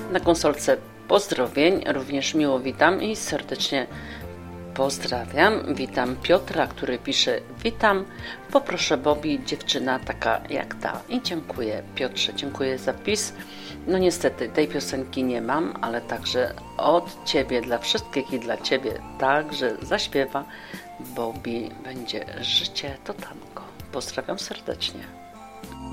Na konsolce pozdrowień również miło witam i serdecznie pozdrawiam. Witam Piotra, który pisze: witam, poproszę Bobby, dziewczyna taka jak ta. I dziękuję, Piotrze, dziękuję za wpis. No niestety tej piosenki nie mam, ale także od Ciebie, dla wszystkich i dla Ciebie także zaśpiewa Bobby. Będzie Życie to tango. Pozdrawiam serdecznie.